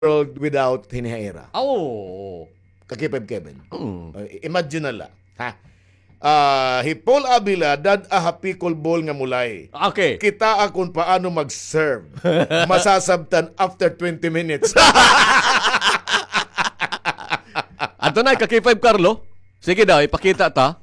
world without hinihaira. Oh. Kakipeb Kevin. Mm. Imagine na lang. Ha? Hipol Abila, dad hapikol ball nga mulay. Okay. Kita akong paano mag-serve. Masasabtan after 20 minutes. Ato na, kaki-5, Carlo. Sige daw, ipakita ta.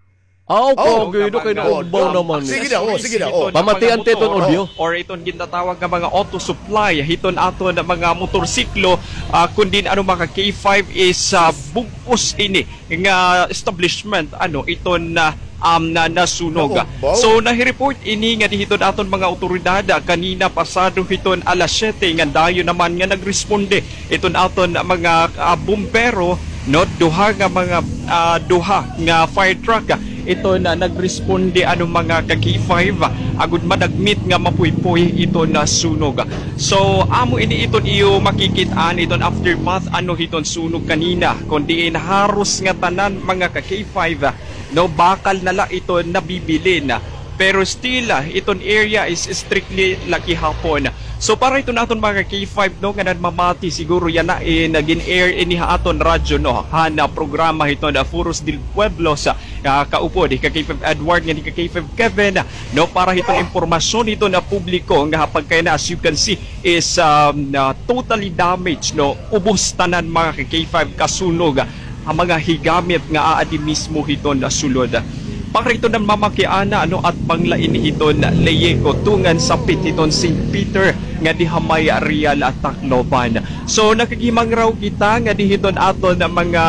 Okay, kayo na ubaw naman. Sige daw, sige daw. Pamatian te itong audio. Or itong ginatawag nga mga auto supply, hiton ato na mga motorsiklo, kundi ano mga K5 is bugos ini nga establishment iton na nasunog. So nahi-report ini nga dihiton aton mga otoridad kanina pasado hiton alas 7 nga dayon naman nga nagresponde iton aton mga bumbero no duha nga mga duha nga fire truck ito na nagresponde mga kaki-5 agud managmit nga mapuy-puy ito na sunog. So amo ini iton iyo makikitaan iton aftermath hiton sunog kanina kundi haros nga tanan mga kaki-5 no bakal nala ito nabibilin pero still iton area is strictly laki hapon. So para ito naton mga K5 no nga mamati siguro yan na nagin air iniha aton radyo no hana programa ito na Furos del Pueblo sa kaupo di K5 Edward nga di K5 Kevin no para itong impormasyon ito na publiko nga hapag kay na as you can see is totally damaged no ubos tanan mga K5 kasunog ang mga higamit nga aadi mismo hiton na sulod. Para ito ng mamakiana at panglain hiton Leyeko tungan sa hiton St. Peter nga dihamay Real at Tacloban. So nakagimang raw kita nga dihiton aton ng mga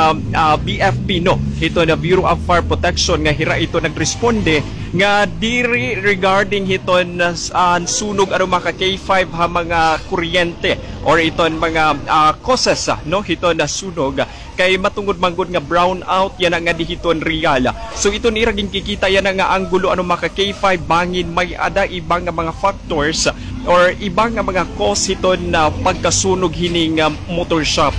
BFP no hiton na Bureau of Fire Protection nga hira ito nagresponde nga diri regarding hiton sunog mga K5 ha mga kuryente or iton mga causes no hiton na sunog kay matungod manggod nga brown out yan nga dihiton Real. So ito ni raging kikita yan nga anggulo mga K5 bangin may ada ibang nga mga factors or ibang nga mga cause hiton na pagkasunog hining motor shop.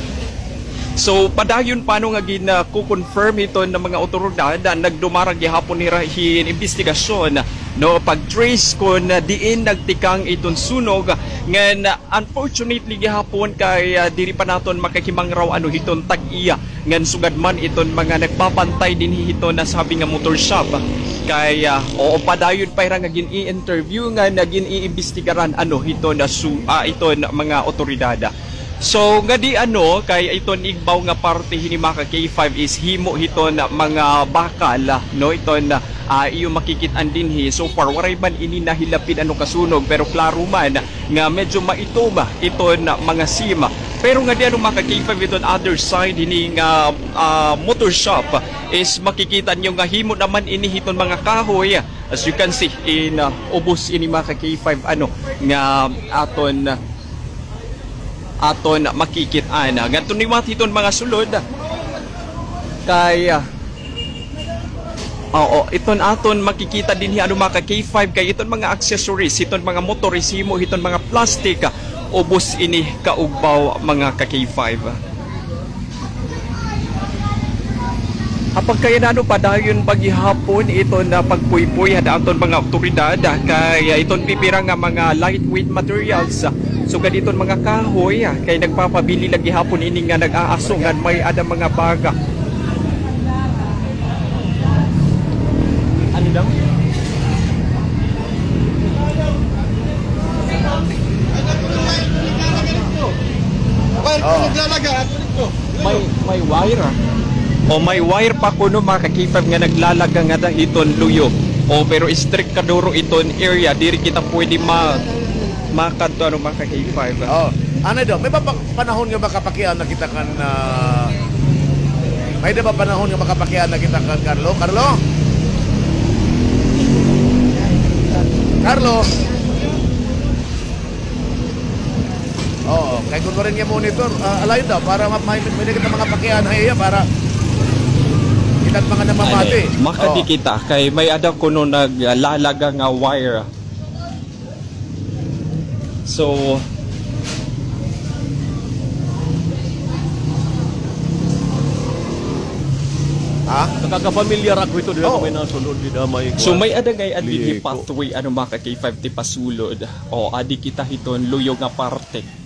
So padayon paano nga gina-confirm ito ng mga otoridad nagdumarag gihapon ni rahin investigasyon no pag-trace kon diin nagtikang iton sunog ngan unfortunately gihapon kay diri pa naton makakimang raw hiton tag-iya ngan sugad man iton mga nagbabantay din hiton na sabi nga motor shop kay oo padayon pa ra nga gin-i-interview nga nagin iimbestigaran hiton na iton mga otoridad. So nga di kay iton igbaw nga parte hini mga K5 is himo hiton mga bakal no iton iyo makikitaan dinhi so far waray man ini nahilapin kasunog pero klaro man nga medyo maitoma iton mga sima pero nga di mga K5 iton other side hini nga motor shop is makikita nyo nga himo naman ini hiton mga kahoy as you can see in ubos ini mga K5 nga aton makikitaan ngadto ni hiton mga sulod kay iton aton makikita din mga K5 kay iton mga accessories iton mga motorisimo iton mga plastic ubos ini kaugbaw mga K5. Apag kaya padayon paghihapon iton na pagpuy-puy hada aton mga otoridad kay iton pipira nga mga lightweight materials so gaditon mga kahoy kay nagpapabili lagi hapon ini nga nag-aasungan may ada mga baga. Ano daw? May wire may wire pa kuno mga K5 nga naglalaga nga iton luyo pero strict kaduro iton area diri kita pwede makadto mga K5. Ano daw may panahon nga makapakian na kita kan may ba panahon nga makapakian na kita kan Carlo kay kung rin nga monitor alayo daw para may kita mga pakian haya para kitang mga namamati makadi kita kay may ada kuno naglalaga nga wire so nakakapamilyar ako ito dito may nasulod di damay so may ada ngay adili pathway mga K5 ti pasulod adi kita hiton luyo nga parte